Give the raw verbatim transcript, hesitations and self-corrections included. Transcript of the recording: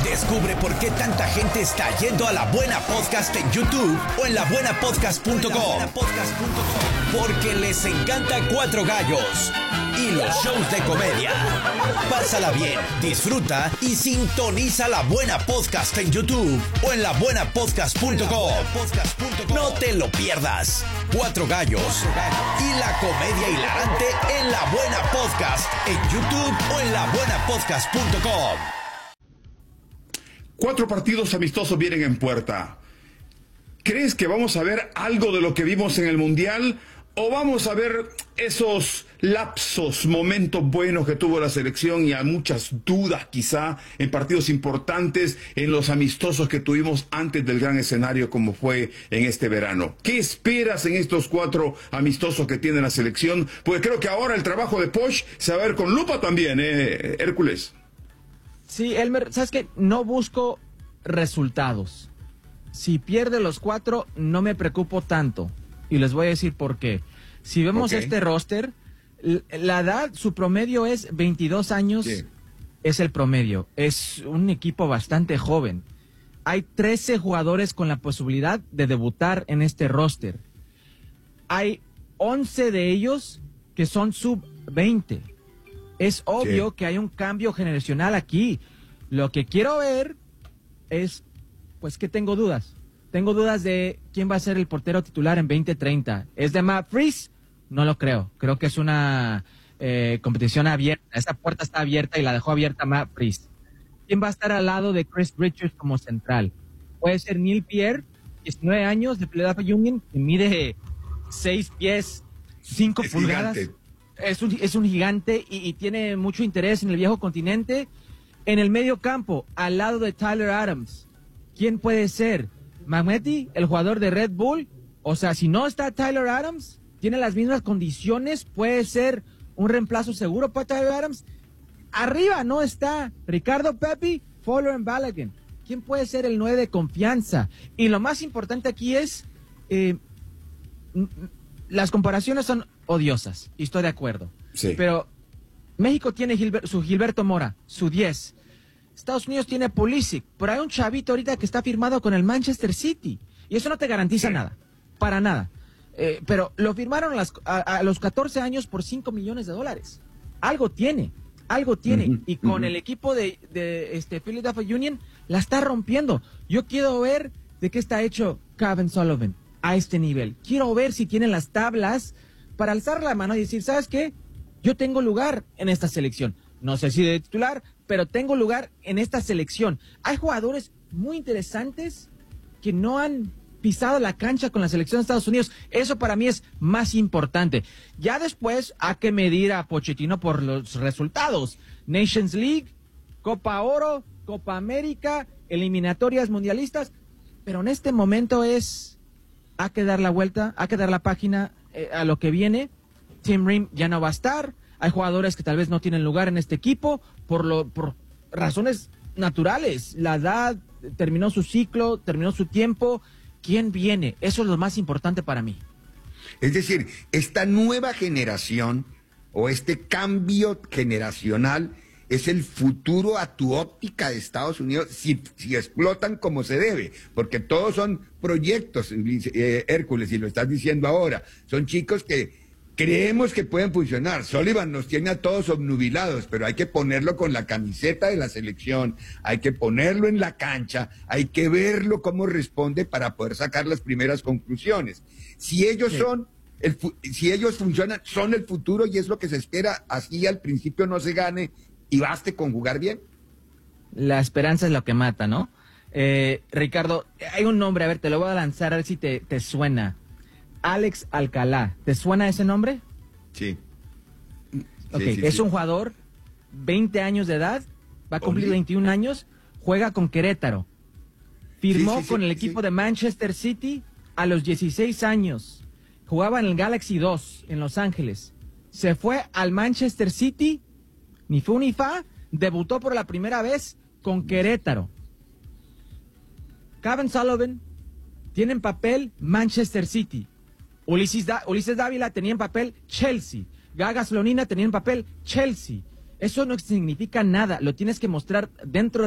Descubre por qué tanta gente está yendo a La Buena Podcast en YouTube o en la buena podcast punto com. Porque les encanta Cuatro Gallos y los shows de comedia. Pásala bien, disfruta y sintoniza La Buena Podcast en YouTube o en la buena podcast punto com. No te lo pierdas. Cuatro Gallos y la comedia hilarante en La Buena Podcast en YouTube o en la buena podcast punto com. Cuatro partidos amistosos vienen en puerta. ¿Crees que vamos a ver algo de lo que vimos en el Mundial? ¿O vamos a ver esos lapsos, momentos buenos que tuvo la selección y a muchas dudas quizá en partidos importantes, en los amistosos que tuvimos antes del gran escenario como fue en este verano? ¿Qué esperas en estos cuatro amistosos que tiene la selección? Pues creo que ahora el trabajo de Poch se va a ver con lupa también, ¿eh, Hércules? Sí, Elmer, ¿sabes qué? No busco resultados. Si pierde los cuatro, no me preocupo tanto. Y les voy a decir por qué. Si vemos okay. este roster, la edad, su promedio es veintidós años, sí. Es el promedio. Es un equipo bastante joven. Hay trece jugadores con la posibilidad de debutar en este roster. Hay once de ellos que son sub veinte. Es obvio sí. que hay un cambio generacional aquí. Lo que quiero ver es, pues que tengo dudas. Tengo dudas de quién va a ser el portero titular en veinte treinta. ¿Es de Matt Freese? No lo creo. Creo que es una eh, competición abierta. Esa puerta está abierta y la dejó abierta Matt Freese. ¿Quién va a estar al lado de Chris Richards como central? Puede ser Neil Pierre, diecinueve años, de Philadelphia Union, que mide seis pies, cinco es pulgadas. Gigante. Es un, es un gigante y, y tiene mucho interés en el viejo continente. En el medio campo, al lado de Tyler Adams, ¿quién puede ser? Magnetti, el jugador de Red Bull. O sea, si no está Tyler Adams, tiene las mismas condiciones, puede ser un reemplazo seguro para Tyler Adams. Arriba no está Ricardo Pepi, Fowler and Balogun. ¿Quién puede ser el nueve de confianza? Y lo más importante aquí es, eh, las comparaciones son odiosas, y estoy de acuerdo. Sí. Pero México tiene Gilber- su Gilberto Mora, su diez. Estados Unidos tiene Pulisic, pero hay un chavito ahorita que está firmado con el Manchester City. Y eso no te garantiza sí. nada, para nada. Eh, pero lo firmaron a, las, a, a los catorce años por cinco millones de dólares. Algo tiene, algo tiene. Uh-huh, y con uh-huh. el equipo de, de este, Philadelphia Union la está rompiendo. Yo quiero ver de qué está hecho Kevin Sullivan a este nivel. Quiero ver si tienen las tablas para alzar la mano y decir, ¿sabes qué? Yo tengo lugar en esta selección. No sé si de titular, pero tengo lugar en esta selección. Hay jugadores muy interesantes que no han pisado la cancha con la selección de Estados Unidos. Eso para mí es más importante. Ya después hay que medir a Pochettino por los resultados. Nations League, Copa Oro, Copa América, eliminatorias mundialistas. Pero en este momento es, hay que dar la vuelta, hay que dar la página eh, a lo que viene. Tim Ream ya no va a estar. Hay jugadores que tal vez no tienen lugar en este equipo por lo por razones naturales. La edad, terminó su ciclo, terminó su tiempo. ¿Quién viene? Eso es lo más importante para mí. Es decir, esta nueva generación o este cambio generacional es el futuro a tu óptica de Estados Unidos si, si explotan como se debe, porque todos son proyectos, eh, Hércules, y lo estás diciendo ahora. Son chicos que creemos que pueden funcionar. Sullivan nos tiene a todos obnubilados, pero hay que ponerlo con la camiseta de la selección, hay que ponerlo en la cancha, hay que verlo cómo responde para poder sacar las primeras conclusiones. Si ellos sí. son, el, si ellos funcionan, son el futuro y es lo que se espera, así al principio no se gane y baste con jugar bien. La esperanza es lo que mata, ¿no? Eh, Ricardo, hay un nombre, a ver, te lo voy a lanzar a ver si te, te suena. Alex Alcalá, ¿te suena ese nombre? Sí. Ok, sí, sí, es sí. un jugador, veinte años de edad, va a cumplir veintiún años, juega con Querétaro. Firmó sí, sí, con sí, el equipo sí. de Manchester City a los dieciséis años. Jugaba en el Galaxy dos en Los Ángeles. Se fue al Manchester City, ni fu ni fa, debutó por la primera vez con Querétaro. Kevin Sullivan tiene en papel Manchester City. Ulises, da Ulises Dávila tenía en papel Chelsea. Gaga Slonina tenía en papel Chelsea. Eso no significa nada, lo tienes que mostrar dentro de